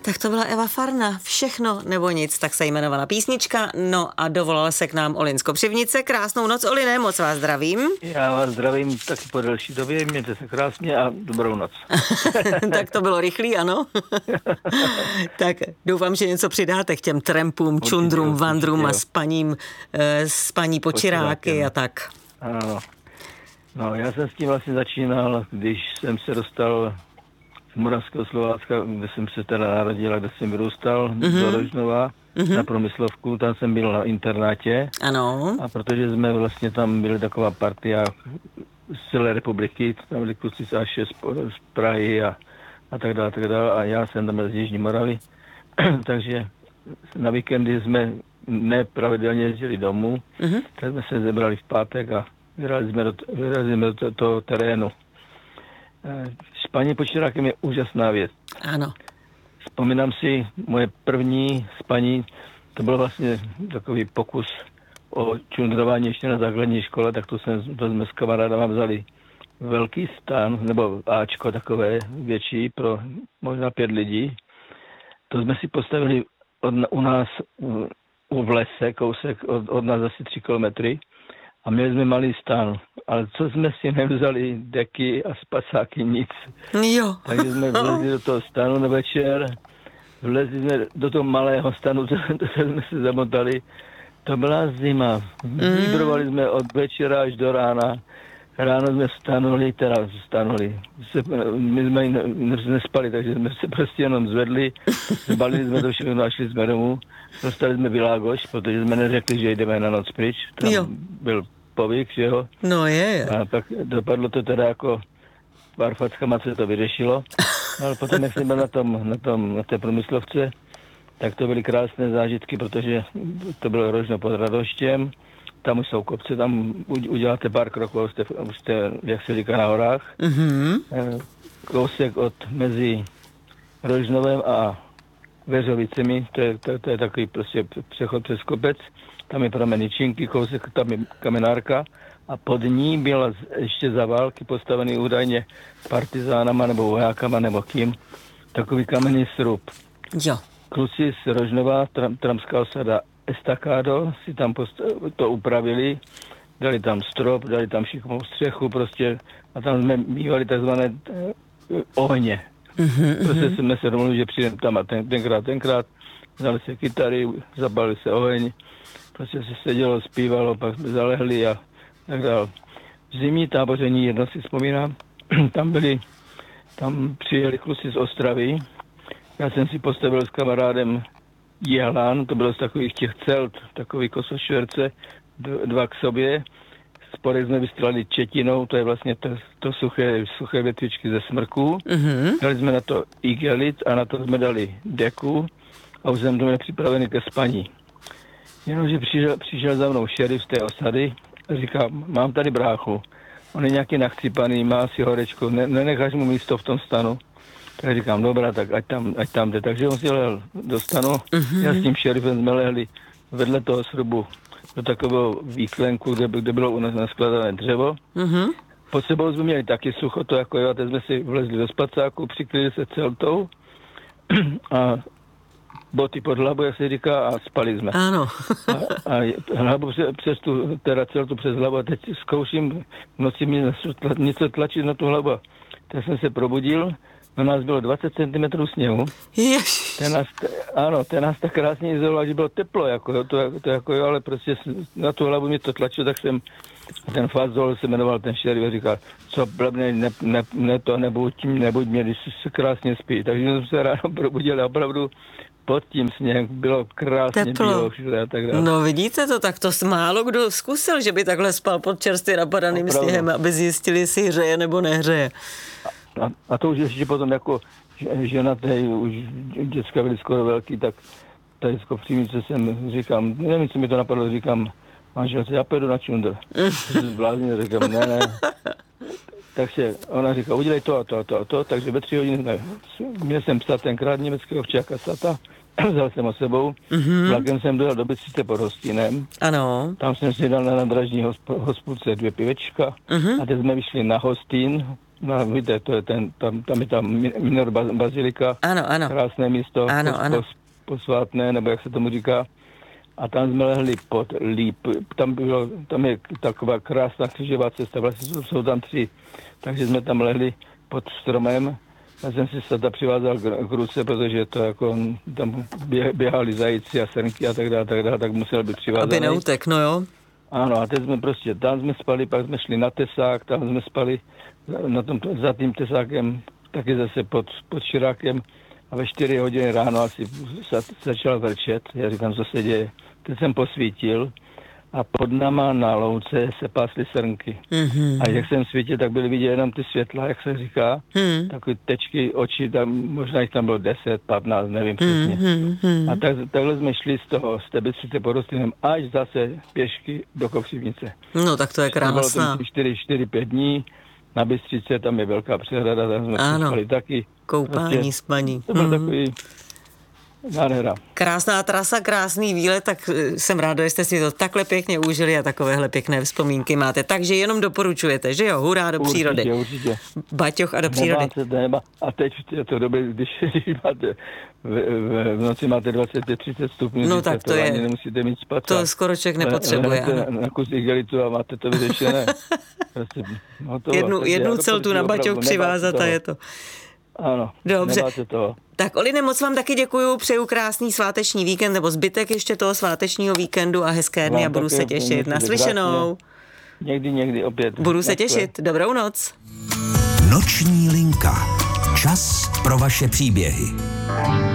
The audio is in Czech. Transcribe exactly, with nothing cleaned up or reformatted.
Tak to byla Eva Farna, Všechno nebo nic, tak se jmenovala písnička. No a dovolala se k nám Olin z Kopřivnice. Krásnou noc, Oline, moc vás zdravím. Já vás zdravím taky po delší době, mějte se krásně a dobrou noc. Tak to bylo rychlý, ano? Tak doufám, že něco přidáte k těm trampům, určitě, čundrům, určitě, vandrům určitě, a spaním, spaní počiráky a tak. Ano. No, já jsem s tím vlastně začínal, když jsem se dostal z Moravského Slovácka, kde jsem se teda narodil a kde jsem vyrůstal, mm-hmm. do Rožnova, mm-hmm. na průmyslovku, tam jsem byl na internátě. Ano. A protože jsme vlastně tam byli taková partia z celé republiky, tam byli kluci až z Prahy a, a tak dále, tak dále. A já jsem tam z Jižní Moravy, takže na víkendy jsme nepravidelně jezdili domů, mm-hmm. tak jsme se zebrali v pátek a vyrali jsme do, vyrali jsme do toho to terénu. Spaní počirákem je úžasná věc. Ano. Vzpomínám si, moje první spaní, to byl vlastně takový pokus o čundrování ještě na základní škole, tak to, jsem, to jsme s kamarádama vzali velký stan, nebo áčko takové větší, pro možná pět lidí. To jsme si postavili od, u nás u, u v lese, kousek od, od nás asi tři kilometry. A měli jsme malý stan, ale co jsme si nevzali, deky a spasáky, nic. Jo. Takže jsme vlezli do toho stanu na večer, vlezli jsme do toho malého stanu, do kterého jsme se zamotali. To byla zima. Vibrovali mm. jsme od večera až do rána. Ráno jsme stanuli, teda stanuli. My jsme nespali, takže jsme se prostě jenom zvedli, zbalili jsme to všechno a šli jsme domů. Dostali jsme Világoš, protože jsme neřekli, že jdeme na noc pryč. Tam jo. Byl povyk, že jo. No je. A pak dopadlo to teda jako pár fackama se to vyřešilo. Ale potom, jak jsem byl na tom, na tom, na té průmyslovce, tak to byly krásné zážitky, protože to bylo Rožno pod Radoštěm. Tam už jsou kopce, tam uděláte pár kroků, už jste, už jste, jak se říká, na horách. Mm-hmm. Kousek od mezi Rožnovem a Veřovicemi, to je, to, to je takový prostě přechod přes kopec. Tam je pramen Činky, kousek, tam je kamenárka a pod ní byl ještě za války postavený údajně partizánama nebo vojákama nebo kým, takový kamenný srub. Jo. Kluci z Rožnova, tram, tramská osada Estakádo, si tam post- to upravili, dali tam strop, dali tam šikovnou střechu prostě a tam jsme mívali takzvané uh, ohně. Mm-hmm, prostě jsme se domluvili, že přijdeme tam a ten, tenkrát, tenkrát, dali se kytary, zabalili se oheň, prostě se sedělo, zpívalo, pak jsme zalehli a tak dále. Zimní táboření, jedno si vzpomínám, tam byli, tam přijeli kluci z Ostravy, já jsem si postavil s kamarádem Jehlán, to bylo z takových těch celt, takový kosošverce, dva k sobě. Spodek jsme vystrali četinou, to je vlastně to, to suché, suché větvičky ze smrků. Mm-hmm. Dali jsme na to igelit a na to jsme dali deku a už jsem to měl připravený ke spaní. Jenomže přišel, přišel za mnou šerif z té osady a říká, mám tady bráchu, on je nějaký nachcipaný, má asi horečku, ne, nenecháš mu místo v tom stanu. Tak říkám, dobrá, tak ať tam, ať tam jde. Takže on si lehl do stanu, mm-hmm. já s tím šerifem jsme lehli vedle toho srubu do takového výklenku, kde, kde bylo u nás naskladané dřevo. Mm-hmm. Pod sebou jsme měli taky sucho, to jako jo, teď jsme si vlezli do spacáku, přikryli se celtou a boty pod hlavu, jak se říká, a spali jsme. Ano. a, a hlavu přes, přes tu, teda celtu přes hlavu a teď zkouším v noci mě něco tlačit na tu hlavu. Tak jsem se probudil. No nás bylo dvacet centimetrů sněhu. Ježiš. Ten nás, ano, ten nás tak krásně izoloval, že bylo teplo, jako, jo, to, to jako jo, ale prostě na tu hlavu mě to tlačilo, tak jsem, ten Fazol se jmenoval, ten šerif, a říkal, co blbne, ne, ne, ne to, nebuď, nebuď mě, když se krásně spí. Takže jsem se ráno probudil a opravdu pod tím sněhem bylo krásně bylo všude a tak dále. No vidíte to, tak to málo kdo zkusil, že by takhle spal pod čerstvě napadaným sněhem, aby zjistili, jestli hřeje nebo nehřeje. A, a to už ještě potom jako žena, tady už děcka byly skoro velký, tak tady z Kopřivnice jsem říkám, nevím, co mi to napadlo, říkám, manželce, já půjdu na čundr. Zblázně, říkám, ne, ne. Takže ona říká, udělej to a to a to a to, takže ve tři hodiny, ne, měl jsem psa tenkrát německého včáka Sata, vzal jsem ho sebou, mm-hmm. vlakem jsem dojel do Bystřice pod Hostýnem. Ano. Tam jsem si dal na nádražní hospůdce dvě pivečka mm-hmm. a teď jsme vyšli na Hostýn, No, víte, to je ten, tam, tam je tam Minor Bazilika. Ano, ano. Krásné místo, ano, pos, ano. Pos, posvátné, nebo jak se tomu říká. A tam jsme lehli pod líp. Tam, bylo, tam je taková krásná křižová cesta, vlastně jsou, jsou tam tři. Takže jsme tam lehli pod stromem. Já jsem si sata přivázal k, k ruce, protože to jako tam běhali zajíci a srnky a tak dále, tak dále, tak musel být přivázaný. Aby neutek, no jo. Ano, a teď jsme prostě, tam jsme spali, pak jsme šli na tesák, tam jsme spali na tom, za tím tesákem, taky zase pod, pod širákem a ve čtyři hodiny ráno asi za, začal vrčet. Já říkám, co se děje. Teď jsem posvítil a pod náma na louce se pásly srnky. Mm-hmm. A jak jsem svítil, tak byly vidět jenom ty světla, jak se říká, mm. takové tečky, oči, tam, možná jich tam bylo deset, patnáct, nevím přesně. Mm-hmm. A tak, takhle jsme šli z toho, z té Bystřice pod Rostýnem, až zase pěšky do Kopřivnice. No tak to je krásná. To bylo čtyři, čtyři, pět dní, na Bystřice, tam je velká přehrada, tam jsme spali taky. Koupání, prostě, spaní. To byl mm. takový nádhera. Krásná trasa, krásný výlet, tak jsem ráda, že jste si to takhle pěkně užili a takovéhle pěkné vzpomínky máte. Takže jenom doporučujete, že jo? Hurá do určitě, přírody. Určitě. Baťoch a do přírody. Nemáte, nemá. A teď je to dobře, když, když máte v, v, v noci máte dvacet pět třicet stupňů, no tak to je, nemusíte mít spát. To skoro člověk nepotřebuje. Na, na kus igelitu a máte to vyřešené. Prostě, no to, jednu jednu celtu na baťoch přivázat a je to. Ano, dobře. To. Tak Oline, moc vám taky děkuju, přeju krásný sváteční víkend, nebo zbytek ještě toho svátečního víkendu a hezké dny a budu se těšit. Naslyšenou. Někdy, někdy opět. Budu se těšit. Dobrou noc. Noční linka. Čas pro vaše příběhy.